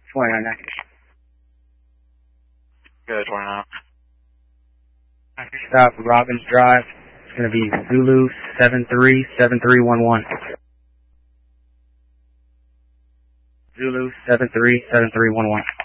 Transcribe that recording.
29. Good, 29. Stop Robbins Drive. It's going to be Zulu 737311. Zulu 737311.